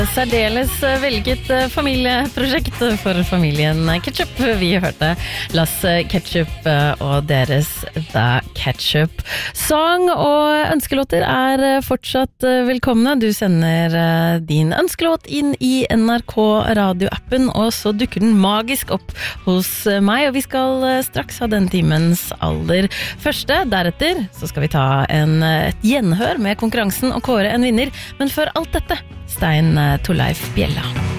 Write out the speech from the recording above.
Særdeles velget familieprosjekt for familien Ketchup. Vi hørte Las Ketchup og deres The Ketchup Song, og ønskelåter fortsatt velkomne. Du sender din ønskelåt inn i NRK radioappen, og så dukker den magisk opp hos meg, og vi skal straks ha den timens aller første. Deretter så skal vi ta et gjenhør med konkurransen og kåre en vinner, men før alt dette, Stein Torleif Bjella.